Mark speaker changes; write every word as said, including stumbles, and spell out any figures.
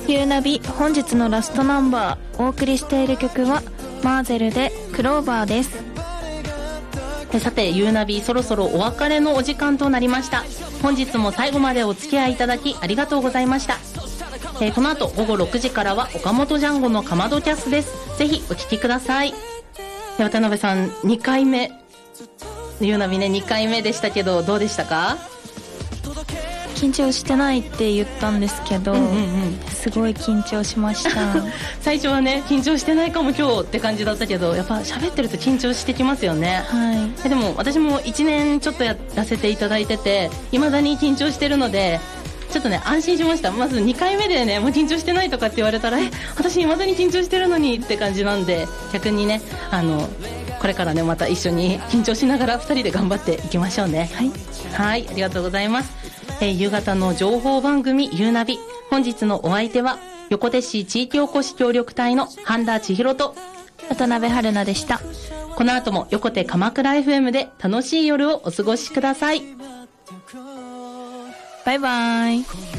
Speaker 1: ゆうナビ本日のラストナンバー、お送りしている曲はマーゼルでクローバーです。
Speaker 2: さて、ゆうナビそろそろお別れのお時間となりました。本日も最後までお付き合いいただきありがとうございました。えー、この後午後ろくじからは岡本ジャンゴのかまどキャスです。ぜひお聞きください。渡辺さん、にかいめゆうナビね、にかいめでしたけどどうでしたか？
Speaker 1: 緊張してないって言ったんですけど、うんうんうん、すごい緊張しました
Speaker 2: 最初はね、緊張してないかも今日って感じだったけど、やっぱ喋ってると緊張してきますよね。
Speaker 1: はい。
Speaker 2: でも私もいちねんちょっとやらせていただいてて、未だに緊張してるのでちょっとね安心しました。まずにかいめでね、もう緊張してないとかって言われたら、え、私未だに緊張してるのにって感じなんで、逆にね、あのこれからね、また一緒に緊張しながらふたりで頑張っていきましょうね。
Speaker 1: はい、
Speaker 2: はい、ありがとうございます。えー、夕方の情報番組ゆうナビ、本日のお相手は横手市地域おこし協力隊の半田千尋と
Speaker 1: 渡辺春菜でした。
Speaker 2: この後も横手鎌倉 エフエム で楽しい夜をお過ごしください。
Speaker 1: バイバイ。